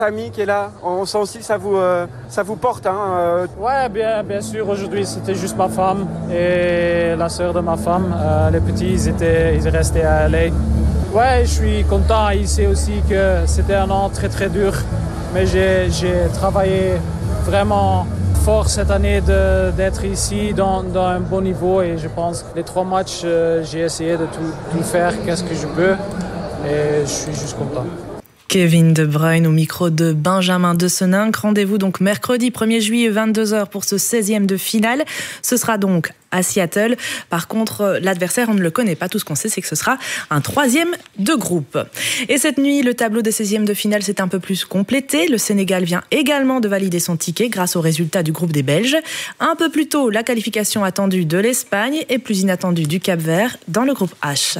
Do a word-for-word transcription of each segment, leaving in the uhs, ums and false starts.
Famille qui est là, on sent aussi que ça vous, euh, ça vous porte. Hein, euh. Ouais, bien, bien sûr. Aujourd'hui, c'était juste ma femme et la sœur de ma femme. Euh, les petits, ils étaient, ils restaient à L A. Ouais, je suis content. Il sait aussi que c'était un an très très dur, mais j'ai, j'ai travaillé vraiment fort cette année de, d'être ici dans, dans un bon niveau et je pense que les trois matchs, euh, j'ai essayé de tout, tout faire, qu'est-ce que je peux et je suis juste content. Kevin De Bruyne au micro de Benjamin De Seninck. Rendez-vous donc mercredi premier juillet vingt-deux heures pour ce seizième de finale. Ce sera donc à Seattle. Par contre, l'adversaire, on ne le connaît pas. Tout ce qu'on sait, c'est que ce sera un troisième de groupe. Et cette nuit, le tableau des seizièmes de finale s'est un peu plus complété. Le Sénégal vient également de valider son ticket grâce aux résultats du groupe des Belges. Un peu plus tôt, la qualification attendue de l'Espagne et plus inattendue du Cap-Vert dans le groupe H.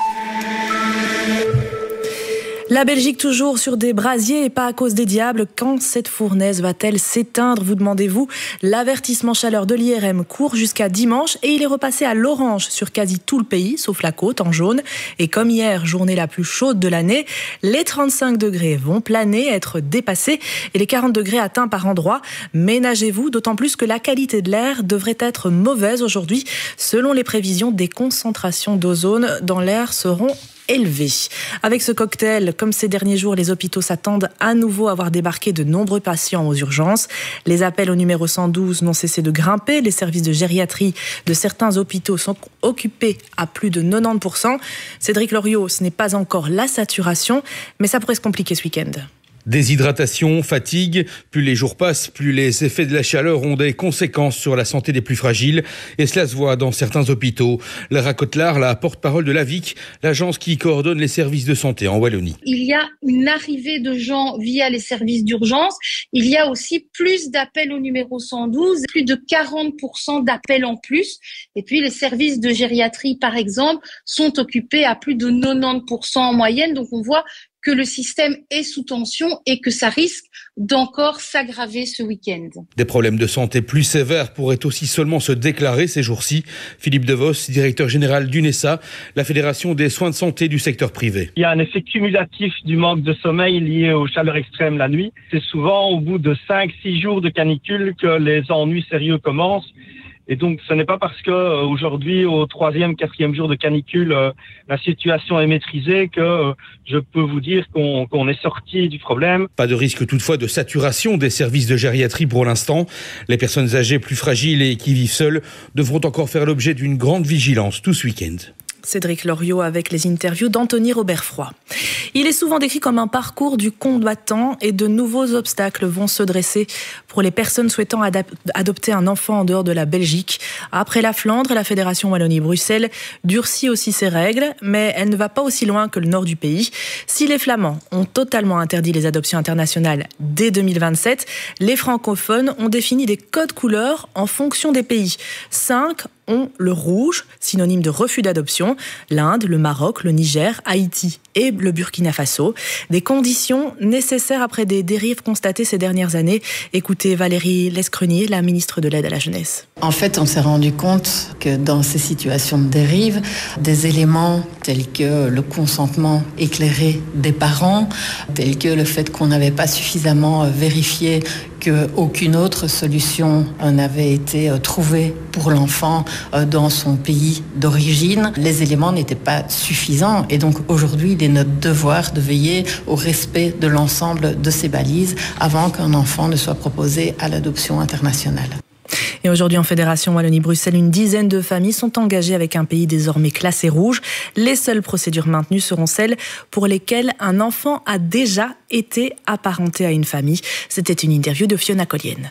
La Belgique toujours sur des brasiers et pas à cause des diables. Quand cette fournaise va-t-elle s'éteindre, vous demandez-vous? L'avertissement chaleur de l'I R M court jusqu'à dimanche et il est repassé à l'orange sur quasi tout le pays, sauf la côte en jaune. Et comme hier, journée la plus chaude de l'année, les trente-cinq degrés vont planer, être dépassés et les quarante degrés atteints par endroits. Ménagez-vous, d'autant plus que la qualité de l'air devrait être mauvaise aujourd'hui. Selon les prévisions, des concentrations d'ozone dans l'air seront élevé. Avec ce cocktail, comme ces derniers jours, les hôpitaux s'attendent à nouveau à voir débarquer de nombreux patients aux urgences. Les appels au numéro cent douze n'ont cessé de grimper. Les services de gériatrie de certains hôpitaux sont occupés à plus de quatre-vingt-dix pour cent. Cédric Loriot, ce n'est pas encore la saturation, mais ça pourrait se compliquer ce week-end. Déshydratation, fatigue, plus les jours passent, plus les effets de la chaleur ont des conséquences sur la santé des plus fragiles. Et cela se voit dans certains hôpitaux. Lara Cotlar, la porte-parole de l'A V I C, l'agence qui coordonne les services de santé en Wallonie. Il y a une arrivée de gens via les services d'urgence. Il y a aussi plus d'appels au numéro cent douze, plus de quarante pour cent d'appels en plus. Et puis les services de gériatrie, par exemple, sont occupés à plus de quatre-vingt-dix pour cent en moyenne. Donc on voit que le système est sous tension et que ça risque d'encore s'aggraver ce week-end. Des problèmes de santé plus sévères pourraient aussi seulement se déclarer ces jours-ci. Philippe Devos, directeur général d'UNESA, la Fédération des soins de santé du secteur privé. Il y a un effet cumulatif du manque de sommeil lié aux chaleurs extrêmes la nuit. C'est souvent au bout de cinq six jours de canicule que les ennuis sérieux commencent. Et donc, ce n'est pas parce que euh, aujourd'hui, au troisième, quatrième jour de canicule, euh, la situation est maîtrisée que euh, je peux vous dire qu'on, qu'on est sorti du problème. Pas de risque toutefois de saturation des services de gériatrie pour l'instant. Les personnes âgées plus fragiles et qui vivent seules devront encore faire l'objet d'une grande vigilance tout ce week-end. Cédric Loriot avec les interviews d'Anthony Robert-Froid. Il est souvent décrit comme un parcours du combattant et de nouveaux obstacles vont se dresser pour les personnes souhaitant adap- adopter un enfant en dehors de la Belgique. Après la Flandre, la Fédération Wallonie-Bruxelles durcit aussi ses règles, mais elle ne va pas aussi loin que le nord du pays. Si les Flamands ont totalement interdit les adoptions internationales dès deux mille vingt-sept, les francophones ont défini des codes couleurs en fonction des pays. Cinq ont le rouge, synonyme de refus d'adoption, l'Inde, le Maroc, le Niger, Haïti et le Burkina Faso. Des conditions nécessaires après des dérives constatées ces dernières années. Écoutez Valérie Lescrenier, la ministre de l'Aide à la Jeunesse. En fait, on s'est rendu compte que dans ces situations de dérive, des éléments tels que le consentement éclairé des parents, tels que le fait qu'on n'avait pas suffisamment vérifié qu'aucune autre solution n'avait été trouvée pour l'enfant dans son pays d'origine. Les éléments n'étaient pas suffisants et donc aujourd'hui, il est notre devoir de veiller au respect de l'ensemble de ces balises avant qu'un enfant ne soit proposé à l'adoption internationale. Et aujourd'hui, en Fédération Wallonie-Bruxelles, une dizaine de familles sont engagées avec un pays désormais classé rouge. Les seules procédures maintenues seront celles pour lesquelles un enfant a déjà été apparenté à une famille. C'était une interview de Fiona Collienne.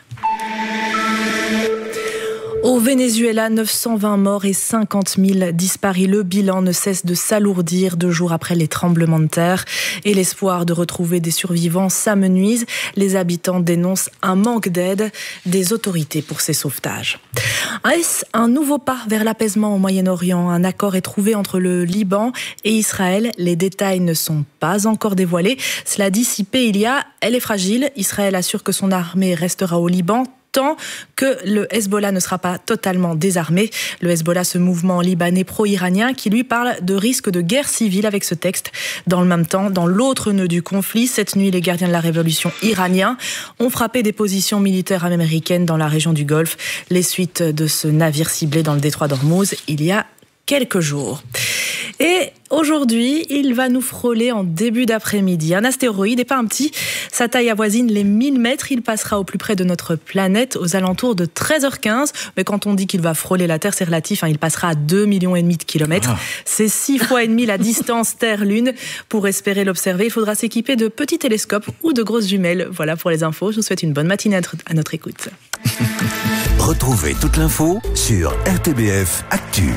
Au Venezuela, neuf cent vingt morts et cinquante mille disparus. Le bilan ne cesse de s'alourdir deux jours après les tremblements de terre. Et l'espoir de retrouver des survivants s'amenuise. Les habitants dénoncent un manque d'aide des autorités pour ces sauvetages. Est-ce un nouveau pas vers l'apaisement au Moyen-Orient? Un accord est trouvé entre le Liban et Israël. Les détails ne sont pas encore dévoilés. Cela dit, si paix il y a, elle est fragile. Israël assure que son armée restera au Liban tant que le Hezbollah ne sera pas totalement désarmé. Le Hezbollah, ce mouvement libanais pro-iranien qui lui parle de risque de guerre civile avec ce texte. Dans le même temps, dans l'autre nœud du conflit, cette nuit, les gardiens de la révolution iraniens ont frappé des positions militaires américaines dans la région du Golfe. Les suites de ce navire ciblé dans le détroit d'Ormuz il y a quelques jours. Et aujourd'hui, il va nous frôler en début d'après-midi. Un astéroïde, et pas un petit, sa taille avoisine les mille mètres. Il passera au plus près de notre planète aux alentours de treize heures quinze. Mais quand on dit qu'il va frôler la Terre, c'est relatif. Hein, il passera à deux millions et demi de kilomètres. Ah. C'est six fois et demi la distance Terre-Lune. Pour espérer l'observer, il faudra s'équiper de petits télescopes ou de grosses jumelles. Voilà pour les infos. Je vous souhaite une bonne matinée à notre écoute. Retrouvez toute l'info sur R T B F Actu.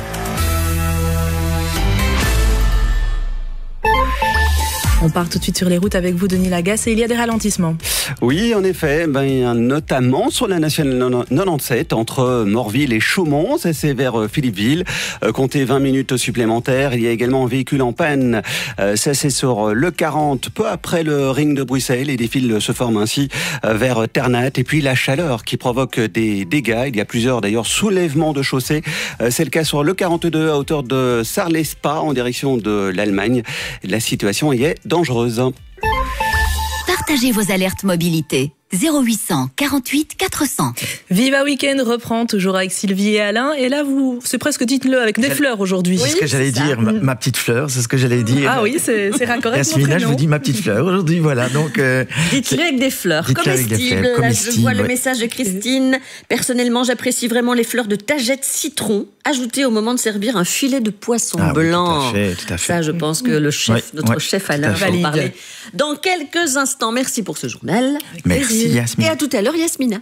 On part tout de suite sur les routes avec vous, Denis Lagasse, et il y a des ralentissements. Oui, en effet, ben, notamment sur la nationale quatre-vingt-dix-sept entre Morville et Chaumont, ça c'est vers Philippeville. Euh, comptez vingt minutes supplémentaires. Il y a également un véhicule en panne, euh, ça c'est sur le quarante, peu après le ring de Bruxelles, et des files se forment ainsi euh, vers Ternat. Et puis la chaleur qui provoque des dégâts. Il y a plusieurs d'ailleurs soulèvements de chaussée. Euh, c'est le cas sur le quarante-deux à hauteur de Sarlespa en direction de l'Allemagne. La situation y est dangereuse. Partagez vos alertes mobilité. zéro huit cent quarante-huit quatre cents. Viva Weekend reprend toujours avec Sylvie et Alain. Et là, vous, c'est presque dites-le avec des fleurs aujourd'hui. C'est ce que j'allais dire, ma, ma petite fleur, c'est ce que j'allais dire. Ah oui, c'est, c'est raccord avec mon prénom. Yasmina, je vous dis ma petite fleur aujourd'hui, voilà. Donc, euh, dites-le avec des fleurs. Comestibles. Fleurs, là, je vois le message de Christine. Personnellement, j'apprécie vraiment les fleurs de tagette citron, ajoutées au moment de servir un filet de poisson ah, blanc. Oui, tout à fait, tout à fait. Ça, je pense que le chef, oui, notre oui, chef Alain va en parler dans quelques instants. Merci pour ce journal. Avec Merci. Plaisir. Yasmina. Et à tout à l'heure, Yasmina.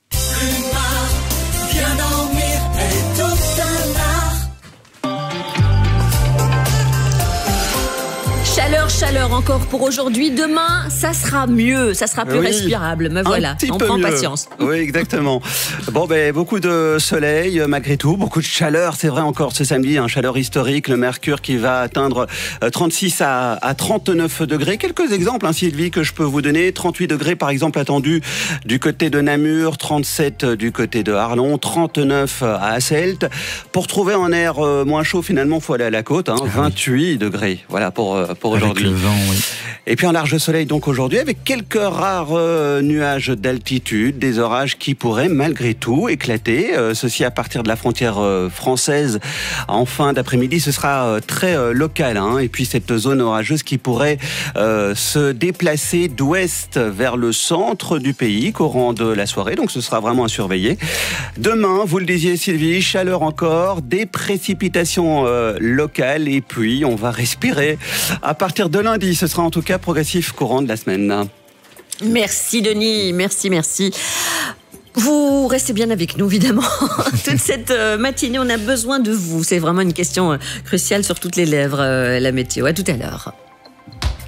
Chaleur, chaleur encore pour aujourd'hui. Demain, ça sera mieux, ça sera plus oui, respirable. Me voilà, on prend mieux. Patience. Oui, exactement. Bon, ben beaucoup de soleil malgré tout, beaucoup de chaleur. C'est vrai encore ce samedi, un hein, chaleur historique. Le mercure qui va atteindre trente-six à trente-neuf degrés. Quelques exemples, hein, Sylvie, que je peux vous donner. trente-huit degrés par exemple attendus du côté de Namur, trente-sept du côté de Arlon, trente-neuf à Asselt. Pour trouver un air moins chaud, finalement, il faut aller à la côte. Hein, vingt-huit degrés. Voilà pour pour aujourd'hui. Avec le vent, oui. Et puis un large soleil donc aujourd'hui avec quelques rares euh, nuages d'altitude, des orages qui pourraient malgré tout éclater. Euh, ceci à partir de la frontière euh, française en fin d'après-midi. Ce sera euh, très euh, local. Hein, et puis cette zone orageuse qui pourrait euh, se déplacer d'ouest vers le centre du pays courant de la soirée. Donc ce sera vraiment à surveiller. Demain, vous le disiez Sylvie, chaleur encore, des précipitations euh, locales et puis on va respirer. À partir de lundi, ce sera en tout cas progressif courant de la semaine. Merci Denis, merci, merci. Vous restez bien avec nous, évidemment. Toute cette matinée, on a besoin de vous. C'est vraiment une question cruciale sur toutes les lèvres, la météo. À tout à l'heure.